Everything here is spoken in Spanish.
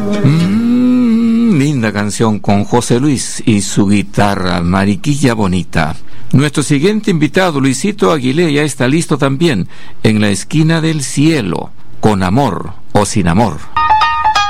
Linda canción con José Luis y su guitarra, Mariquilla Bonita. Nuestro siguiente invitado, Luisito Aguilé, ya está listo también, En la esquina del cielo, con amor o sin amor.